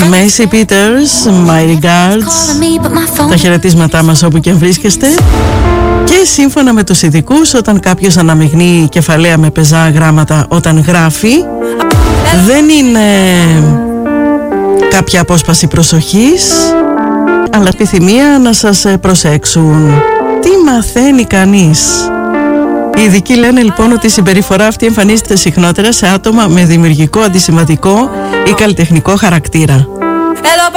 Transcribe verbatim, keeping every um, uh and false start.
Macy Peters, My Regards. Τα χαιρετίσματά μας όπου και αν βρίσκεστε. Και σύμφωνα με τους ειδικούς, όταν κάποιος αναμειγνύει κεφαλαία με πεζά γράμματα όταν γράφει, δεν είναι κάποια απόσπαση προσοχής, αλλά επιθυμία να σας προσέξουν. Τι μαθαίνει κανείς? Οι ειδικοί λένε λοιπόν ότι η συμπεριφορά αυτή εμφανίζεται συχνότερα σε άτομα με δημιουργικό, αντισημματικό ή καλλιτεχνικό χαρακτήρα.